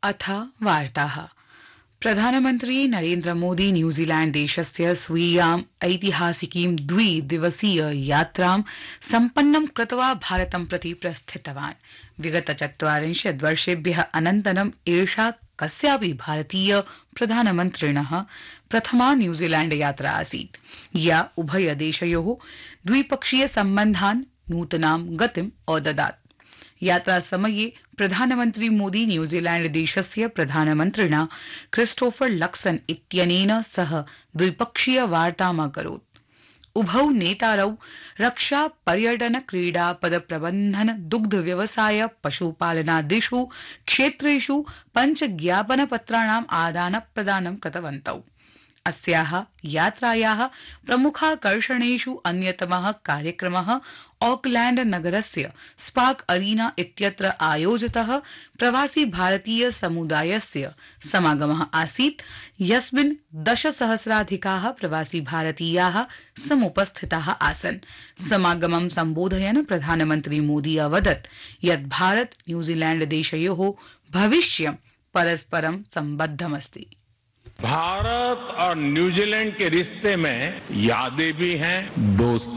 अथ वार्ताः। प्रधानमन्त्री नरेन्द्र मोदी न्यूजीलैण्ड देशस्य स्वीयाम् ऐतिहासिकीं द्विदिवसीय यात्रां सम्पन्नं कृत्वा भारतं प्रति प्रस्थितवान्। विगत 40 वर्षेभ्यः अनन्तरम् एषा कस्यापि भारतीय प्रधानमन्त्रिणः प्रथमा न्यूजीलैण्ड यात्रा आसीत्, या उभयदेशयोः द्विपक्षीय सम्बन्धान् नूतनां गतिम् अददात्। यात्रा समये प्रधानमन्त्री मोदी न्यूजीलैण्ड देशस्य प्रधानमन्त्रिणा क्रिस्टोफर लक्सन इत्यनेन सह द्विपक्षीय वार्ताम् अकरोत्। उभौ नेतारौ रक्षा, पर्यटन, क्रीडा, पदप्रबन्धन, दुग्ध व्यवसाय, पशुपालनादिषु क्षेत्रेषु 5 ज्ञापनपत्राणाम् आदानप्रदानं कृतवन्तौ। अस्याः यात्रायाः प्रमुखाकर्षणेषु अन्यतमः कार्यक्रमः ऑकलैंड नगरस्य स्पार्क अरीना इत्यत्र आयोजितः प्रवासी भारतीय समुदायस्य समागमः आसीत्, यस्मिन् 10,000-अधिकाः प्रवासी भारतीयाः समुपस्थिताः आसन्। समागमं सम्बोधयन् प्रधानमन्त्री मोदी अवदत् यत् भारत न्यूजीलैण्ड देशयोः भविष्यं परस्परं सम्बद्धमस्ति। भारत और न्यूजीलैंड के रिश्ते में यादें भी हैं, दोस्ती